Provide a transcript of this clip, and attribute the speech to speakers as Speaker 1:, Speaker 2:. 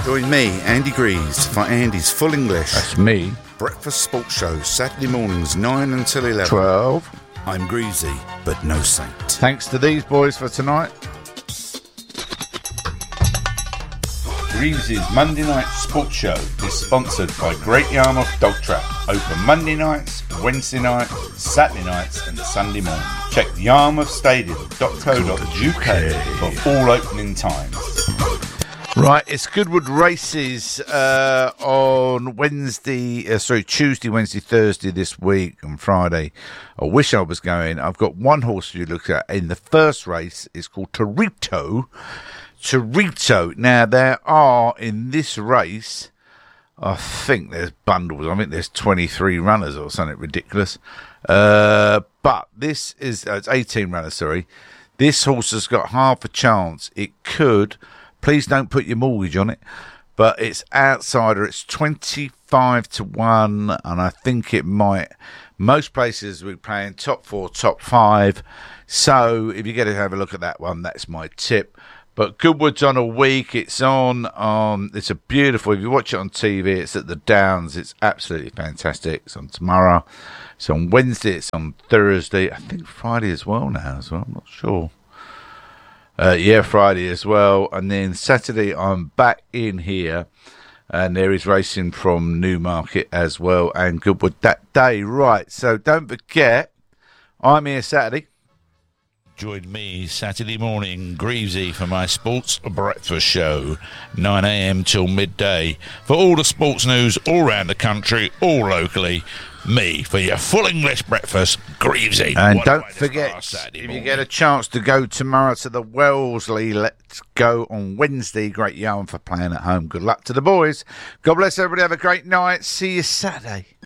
Speaker 1: Join me, Andy Greaves, for Andy's Full English.
Speaker 2: That's me.
Speaker 1: Breakfast Sports Show, Saturday mornings, 9 until 11.
Speaker 2: 12.
Speaker 1: I'm Greasy, but no saint.
Speaker 2: Thanks to these boys for tonight. Greaves' Monday Night Sports Show is sponsored by Great Yarmouth Dog Trap. Open Monday nights, Wednesday nights, Saturday nights and Sunday morning. Check yarmouthstadium.co.uk for all opening times. Right, it's Goodwood races on Tuesday, Wednesday, Thursday this week and Friday. I wish I was going. I've got one horse you look at in the first race. It's called Torito. Now, there are in this race, I think there's bundles. I think there's 23 runners or something ridiculous. But this is, it's 18 runners, sorry. This horse has got half a chance. It could. Please don't put your mortgage on it. But it's outsider. It's 25 to 1. And I think it might. Most places we're playing top 4, top 5. So if you get to have a look at that one, that's my tip. But Goodwood's on a week. It's on. It's a beautiful. If you watch it on TV, it's at the Downs. It's absolutely fantastic. It's on tomorrow. It's on Wednesday. It's on Thursday. I think Friday as well now. I'm not sure. Friday as well. And then Saturday, I'm back in here. And there is racing from Newmarket as well. And Goodwood that day. Right. So don't forget, I'm here Saturday.
Speaker 3: Join me Saturday morning, Greavesy, for my sports breakfast show, 9 a.m. till midday. For all the sports news all around the country, all locally, me for your full English breakfast, Greavesy.
Speaker 2: And don't forget, if you get a chance to go tomorrow to the Wellesley Let's Go on Wednesday, Great Yarn for playing at home. Good luck to the boys. God bless everybody. Have a great night. See you Saturday.